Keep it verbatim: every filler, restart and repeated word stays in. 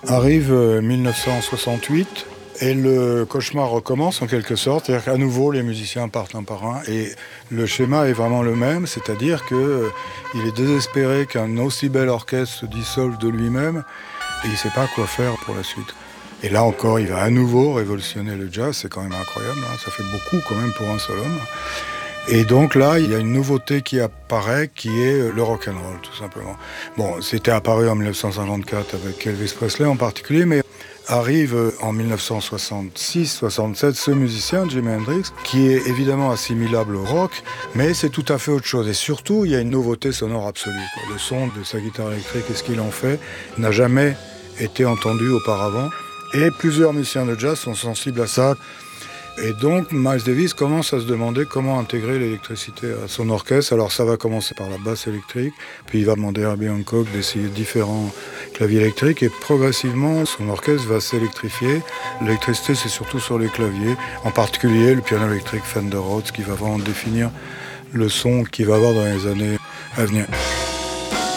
Arrive euh, mille neuf cent soixante-huit et le cauchemar recommence en quelque sorte. C'est-à-dire qu'à nouveau, les musiciens partent un par un et le schéma est vraiment le même. C'est-à-dire qu'il euh, est désespéré qu'un aussi bel orchestre se dissolve de lui-même et il ne sait pas quoi faire pour la suite. Et là encore, il va à nouveau révolutionner le jazz. C'est quand même incroyable, hein. Ça fait beaucoup quand même pour un seul homme. Et donc là, il y a une nouveauté qui apparaît, qui est le rock'n'roll, tout simplement. Bon, c'était apparu en dix-neuf cent cinquante-quatre avec Elvis Presley en particulier, mais arrive en dix-neuf cent soixante-six soixante-sept ce musicien, Jimi Hendrix, qui est évidemment assimilable au rock, mais c'est tout à fait autre chose. Et surtout, il y a une nouveauté sonore absolue, quoi. Le son de sa guitare électrique et ce qu'il en fait n'a jamais été entendu auparavant. Et plusieurs musiciens de jazz sont sensibles à ça. Et donc, Miles Davis commence à se demander comment intégrer l'électricité à son orchestre. Alors, ça va commencer par la basse électrique, puis il va demander à Herbie Hancock d'essayer différents claviers électriques, et progressivement, son orchestre va s'électrifier. L'électricité, c'est surtout sur les claviers, en particulier le piano électrique Fender Rhodes, qui va vraiment définir le son qu'il va avoir dans les années à venir.